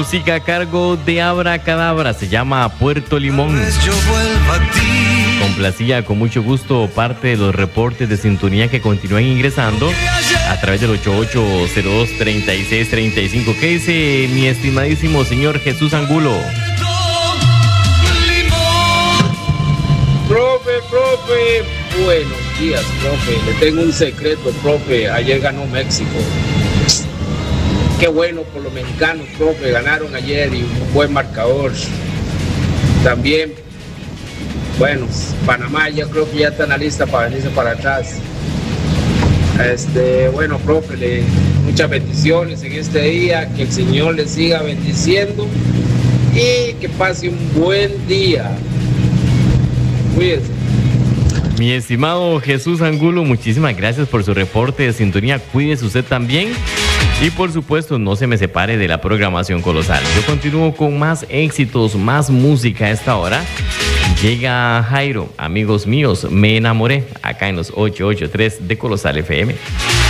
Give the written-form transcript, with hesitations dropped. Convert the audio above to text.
Música a cargo de Abracadabra, se llama Puerto Limón. Complacía con mucho gusto parte de los reportes de sintonía que continúan ingresando a través del 8802-3635. ¿Qué dice mi estimadísimo señor Jesús Angulo? Profe, buenos días, profe. Le tengo un secreto, profe. Ayer ganó México. Qué bueno por los mexicanos, profe. Ganaron ayer y un buen marcador. También, bueno, Panamá ya creo que ya está en la lista para venirse para atrás. Bueno, profe, muchas bendiciones en este día. Que el Señor le siga bendiciendo y que pase un buen día. Cuídense. Mi estimado Jesús Angulo, muchísimas gracias por su reporte de sintonía. Cuídese usted también. Y por supuesto, no se me separe de la programación colosal. Yo continúo con más éxitos, más música a esta hora. Llega Jairo, amigos míos, me enamoré, acá en los 883 de Colosal FM.